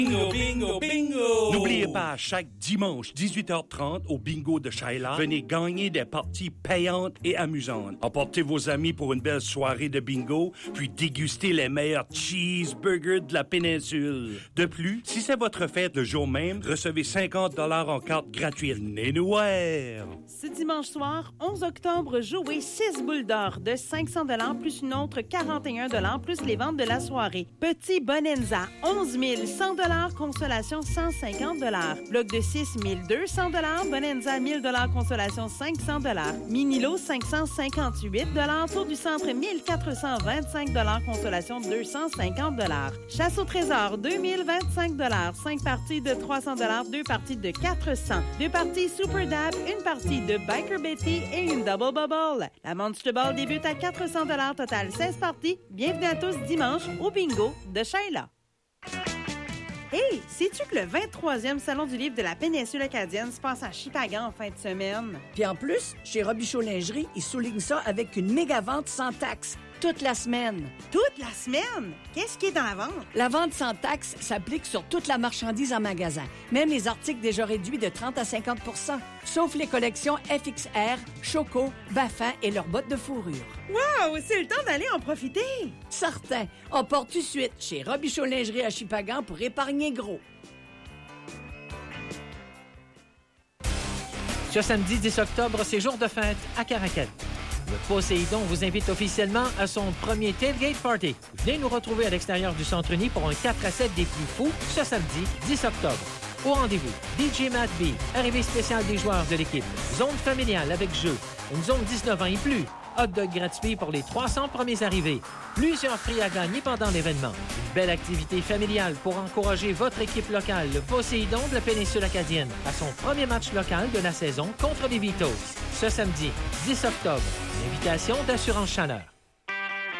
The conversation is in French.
Bingo, bingo, bingo! N'oubliez pas, chaque dimanche, 18h30, au bingo de Shaila, venez gagner des parties payantes et amusantes. Emportez vos amis pour une belle soirée de bingo, puis dégustez les meilleurs cheeseburgers de la péninsule. De plus, si c'est votre fête le jour même, recevez 50 $ en carte gratuite. Nénouère! Ce dimanche soir, 11 octobre, jouez 6 boules d'or de 500 $ plus une autre 41 $ plus les ventes de la soirée. Petit Bonenza, 11 100 $, consolation 150 $. Bloc de 6, 1200 $. Bonenza, 1000 $, consolation 500 $. Minilo, 558 $. Tour du centre, 1425 $, consolation 250 $. Chasse au trésor, 2025 $. 5 parties de 300 $, 2 parties de 400. 2 parties Super Dab, une partie de Biker Betty et une Double Bubble. La Monster Ball débute à 400 $, total 16 parties. Bienvenue à tous dimanche au bingo de Shaila. Hey, sais-tu que le 23e Salon du livre de la péninsule acadienne se passe à Shippagan en fin de semaine? Puis en plus, chez Robichaud Lingerie, ils soulignent ça avec une méga vente sans taxe. Toute la semaine. Toute la semaine? Qu'est-ce qui est dans la vente? La vente sans taxe s'applique sur toute la marchandise en magasin, même les articles déjà réduits de 30 à 50 %, sauf les collections FXR, Choco, Baffin et leurs bottes de fourrure. Wow! C'est le temps d'aller en profiter! Certain. On part tout de suite chez Robichaud Lingerie à Shippagan pour épargner gros. Ce samedi 10 octobre, c'est jour de fête à Caracal. Le Poséidon vous invite officiellement à son premier tailgate party. Venez nous retrouver à l'extérieur du Centre-Uni pour un 4 à 7 des plus fous ce samedi 10 octobre. Au rendez-vous, DJ Matt B, arrivée spéciale des joueurs de l'équipe, zone familiale avec jeu, une zone 19 ans et plus, hot dog gratuit pour les 300 premiers arrivés, plusieurs prix à gagner pendant l'événement, une belle activité familiale pour encourager votre équipe locale, le Poséidon de la péninsule acadienne, à son premier match local de la saison contre les Vitos, ce samedi 10 octobre. Une invitation d'Assurance Chaleur.